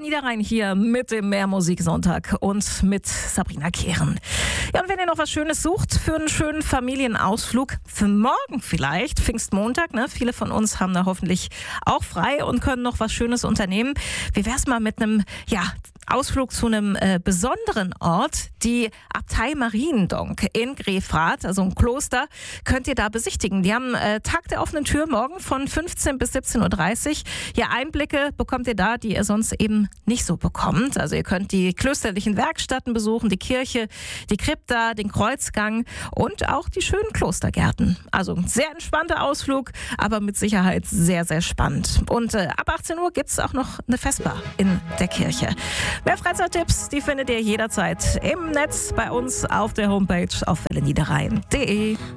Niederrhein hier mit dem Mehrmusiksonntag und mit Sabrina Kehren. Ja, und wenn ihr noch was Schönes sucht für einen schönen Familienausflug, für morgen vielleicht, Pfingstmontag, ne? Viele von uns haben da hoffentlich auch frei und können noch was Schönes unternehmen. Wie wär's mal mit einem, Ausflug zu einem besonderen Ort? Die Abtei Mariendonk in Grefrath, also ein Kloster, könnt ihr da besichtigen. Die haben Tag der offenen Tür morgen von 15 bis 17.30 Uhr. Ja, Einblicke bekommt ihr da, die ihr sonst eben nicht so bekommt. Also ihr könnt die klösterlichen Werkstätten besuchen, die Kirche, die Krypta, den Kreuzgang und auch die schönen Klostergärten. Also ein sehr entspannter Ausflug, aber mit Sicherheit sehr, sehr spannend. Und ab 18 Uhr gibt es auch noch eine Vesper in der Kirche. Mehr Freizeittipps, die findet ihr jederzeit im Netz bei uns auf der Homepage auf welleniederrhein.de.